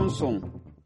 nson.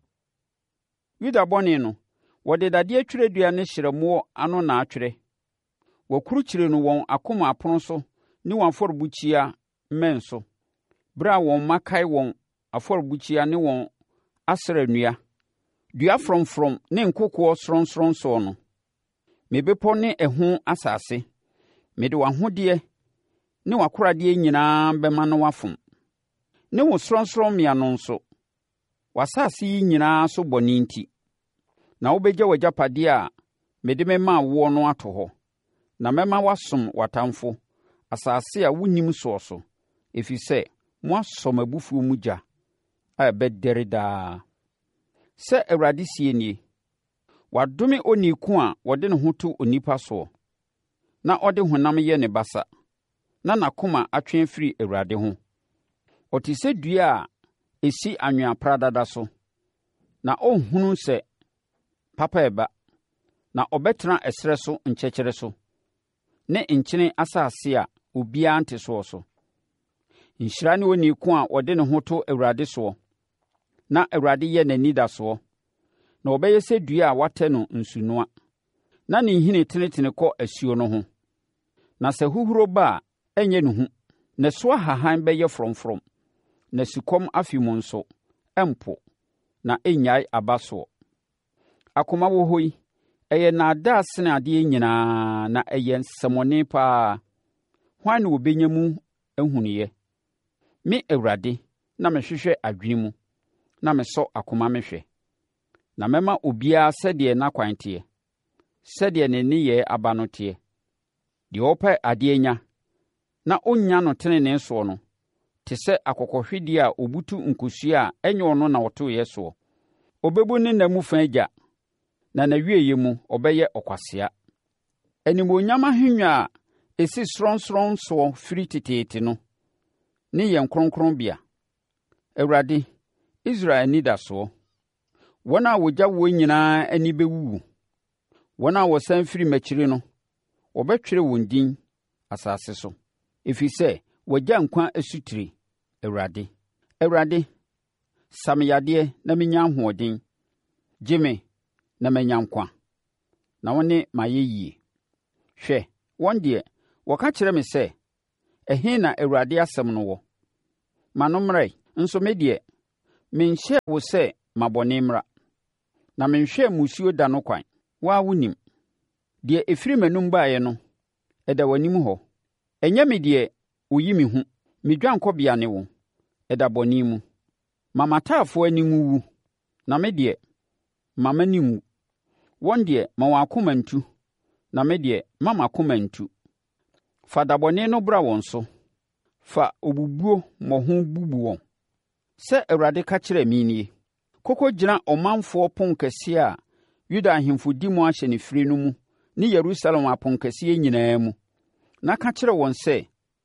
Yuda bɔne no, wɔde dadeɛ twerɛdua ne hyerɛmoɔ ano na atwerɛ. Wɔkurukyire no wɔn akoma apono so ne wɔn afɔrebukyia mmɛn so, bere a wɔn mma kae wɔn afɔrebukyia ne wɔn asera nnua, dua frɔmfrɔm ne nkokoɔ sorɔnsorɔnsoɔ no. Me bepɔ ne ɛho asase, mede w'ahodeɛ ne w'akoradeɛ nyinaa bɛma no wafom. Ne wo sorɔnsorɔmmea no nso, w'asase yi nyinaa so bɔne nti. Na wobɛgya w'agyapadeɛ a mede me maa woɔ no ato hɔ. Na mɛma wasom w'atamfo, asase a wonnim soɔ so, ɛfiri sɛ moasɔ m'abufuo mu gya a ɛbɛdɛre daa. Sɛ Awurade sie nie, wadome oniku a wɔde ne ho to onipa soɔ, na ɔde honam yɛ ne basa, na n'akoma atwe afiri Awurade ho. Ɔte sɛ dua a ɛsi anwea pradada so, na ɔnhunu sɛ papa ɛba, na ɔbɛtena ɛserɛ so nkyɛkyerɛ so, ne nkyene asase a obiara nte soɔ so. Nhyira ne oniku a ɔde ne ho to Awurade soɔ, na Awurade yɛ n'anidasoɔ, na ɔbɛyɛ sɛ dua a watɛ no nsunoa, na ne nhini tenetene kɔ asuo no ho. Na sɛ huhuro ba a, ɛnyɛ ne hu, na so ahahan bɛyɛ frɔmfrɔm, na sukɔm afi mu nso, ɛmpo, na ɛnnyae aba soɔ. Akoma wɔ hɔ yi, ɛyɛ nnaadaa sene adeɛ nyinaa, na ɛyɛ nsɛmmɔne paa. Hwan na wɔbɛnya mu ahunuiɛ? Me Awurade, na mehwehwɛ adwene mu, na mesɔ akoma mehwɛ. Na mɛma obiara sɛdeɛ n'akwan teɛ, sɛdeɛ ne nneyɛɛ aba no teɛ. Deɛ ɔpɛ adeɛ nya, na ɔnnya no tenenee soɔ no, te sɛ akɔkɔhwedeɛ a ɔbutu nkosua a ɛnyɛ ɔno na ɔtoeɛ soɔ. Ɔbɛbu ne nna mu fa agya, na n'awieeɛ mu ɔbɛyɛ ɔkwasea. Animuonyam ahennwa a ɛsi sorɔnsorɔnsoɔ firi teteete no ne yɛn kronkronbea. Awurade, Israel anidasoɔ. Wɔn a wɔgya wɔn nyinaa ani bɛwuwu. Wɔn a wɔsan firi m'akyiri no, wɔbɛtwerɛ wɔn din asase so, ɛfiri sɛ wɔagya nkwa asutire. Awurade, Awurade, sa me yadeɛ na menya ahoɔden. Gye me na manya nkwa, na wo ne mayɛ yie. Hwɛ, wɔn deɛ, wɔka kyerɛ me sɛ, ɛhe na Awurade asɛm no wɔ? Ma no mmrɛ, nso me deɛ, menhyɛ wo sɛ ma bɔne mmra, na menhwɛ mmusuo da no kwan. Waa wonim. Deɛ ɛfiri m'anom baeɛ no, ɛda w'anim hɔ. Ɛnyɛ me deɛ oyi me hu, me dwankɔbea ne wo, ɛda bɔne mu. Ma m'ataafoɔ ani nwuwu, na me deɛ, ma m'ani nwu. Wɔn deɛ, ma wɔn akoma ntu, na me deɛ, ma m'akoma ntu. Fa dabɔne no bra wɔn so, fa obubuo mmɔho bubu wɔn. Sɛ Awurade ka kyerɛ me nie, koko gyina ɔmanfoɔ pon kɛseɛ a Yuda ahemfo di mu ahyɛ ne fire no mu ne Yerusalem apon kɛseɛ nyinaa mu, na ka kyerɛ wɔn sɛ,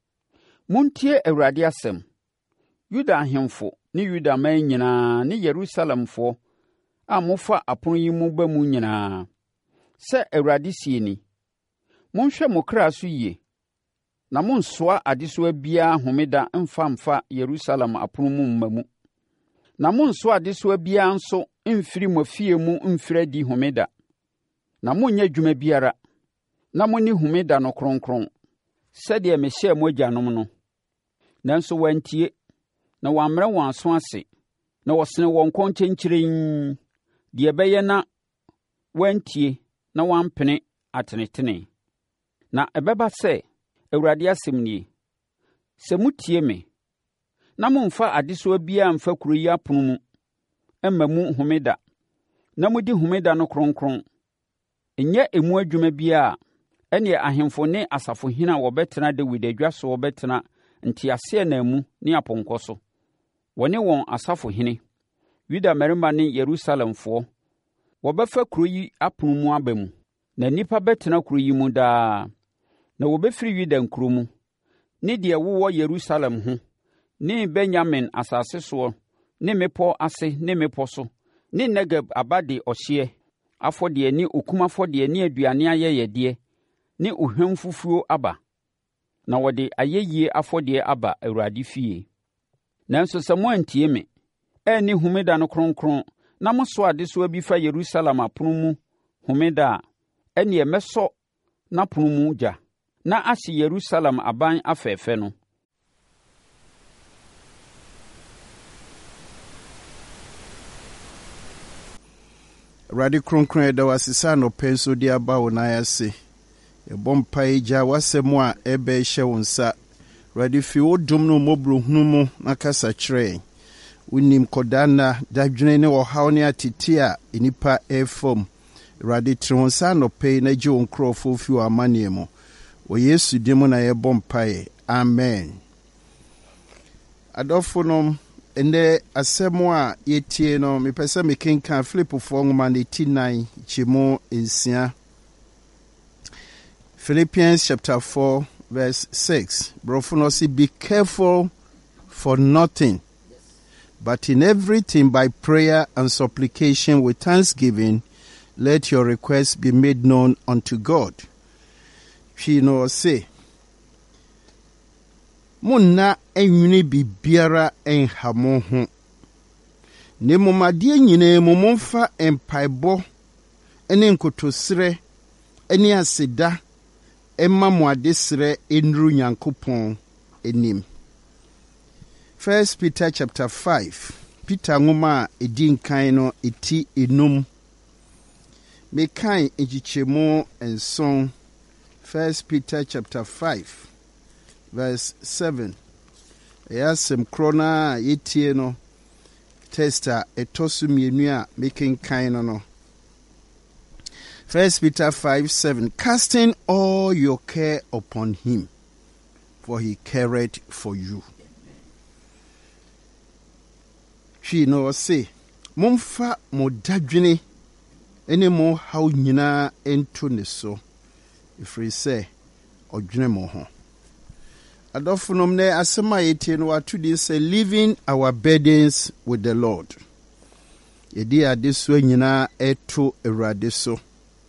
montie Awurade asɛm. Yuda ahemfo ne Yudaman nyinaa ne Yerusalemfoɔ a mofa apono yi mu ba mu nyinaa, sɛ Awurade sie ni, monhwɛ mo kra so yie, na monsoa adesoa biara homeda mfa Yerusalem apono mu mma mu. Na monsoa adesoa biara nso mfiri mo afie mu mfiri adi homeda. Na monnyɛ adwuma biara, na monni homeda no kronkron, sɛdeɛ mehyɛɛ mo agyanom no. Nanso wɔantie, na wɔammrɛ wɔn aso ase, na wɔsene wɔn kɔn kyɛnkyerɛn, deɛ ɛbɛyɛ na wɔantie na wɔampene atenetene. Na ɛbɛba sɛ, Awurade asɛm nie, sɛ mutie me, na momfa adesoa biara mfa kuro yi apono mu, mma mu homeda, na modi homeda no kronkron, nyɛ emu adwuma biara, ɛnneɛ ahemfo ne asafohene a wɔbɛtena Dawid adwa so wɔbɛtena nteaseɛnam mu ne apɔnkɔ so, wɔne wɔn asafohene, Yuda mmarima ne Yerusalemfoɔ, wɔbɛfa kuro yi apono mu aba mu, na nnipa bɛtena kuro yi mu daa. Na wɔbɛfiri Yuda nkuro mu, ne deɛ wowɔ Yerusalem ho, ne Benyamin asase soɔ, ne mmepɔ ase ne mmepɔ so, ne Negeb aba de ɔhyeɛ afɔdeɛ ne okum afɔdeɛ ne aduane ayɛyɛdeɛ ne ohwam fufuo aba. Na wɔde ayɛyie afɔdeɛ aba Awurade fie. Nanso sɛ moantie me, ɛnni homeda no kronkron na mosoa adesoa bi fa Yerusalem apono mu homeda a, ɛnneɛ mɛsɔ n'apono mu gya, na ahye Yerusalem aban afɛɛfɛ no. Awurade kronkron ɛda w'asesa anɔpɛ nso de aba wo nan ase. Yɛbɔ mpae gya w'asɛm a ɛbɛhyɛ wo nsa. Awurade fi wo dom no mmɔborɔhunu mu na kasa kyerɛ. Wonim kɔdaa nna dadwene ne ɔhaw ne atete a nnipa ɛfam. Awurade tere wo nsa anɔpɛ yi na gye wo nkurɔfoɔ fi wɔ amanneɛ mu. Wɔ Yesu din mu na yɛbɔ mpae. Amen. Adɔfo nom, ɛnɛ asɛm a yɛtie no, mepɛ sɛ mekenka Filipofoɔ nwoma no ti 9 kyɛmu 6. Philippians chapter 4 verse 6. Brɔfo no say, be careful for nothing, but in everything by prayer and supplication with thanksgiving, let your requests be made known unto God. She no say, Munna enwini bibiara enha mo ho. Ne momadeɛ nyinaa mu momfa empaebɔ ene nkotosrɛ ene aseda emma mo adesrɛ enru Nyankopɔn enim. 1 Peter chapter 5. Peter nwoma edi nkan no eti enum. Mekan ejichemu enson. 1 Peter chapter 5 verse 7. Eyasem krona yetie no testa etosu mienu a mekenkan no. 1 Peter 5:7. Casting all your care upon him, for he careth for you. She no say, Mumfa mo dadwene ene mo haw nyina ento ne so. Ifri say, odwene mo ho. Adɔfonom ne asɛm a yɛtie no wato din sɛ living our burdens with the Lord. Yɛdi adesoa nyinaa ɛto Awurade so.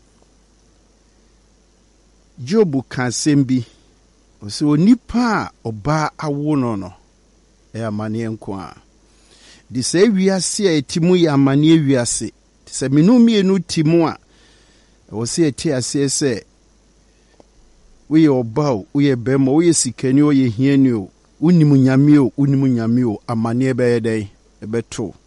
Job ka asɛm bi. Ɔsɛ onipa a ɔbaa awo no ɛyɛ amanneɛ nko a. De sɛ wiase a ɛti mu yɛ amanneɛ wiase. Sɛ menu mmienu ti mu a, ɛwɔ sɛ yɛte aseɛ sɛ woyɛ ɔba o, woyɛ bɛrima, woyɛ sikani o, woyɛ hiani o, wonim nyame o, wonim nyame o, amanneɛ bɛyɛ dɛn ɛbɛto.